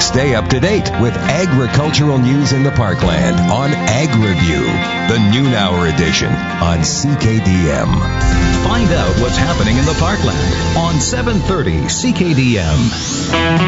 Stay up to date with agricultural news in the Parkland on Ag Review, the noon hour edition on CKDM. Find out what's happening in the Parkland on 730 CKDM.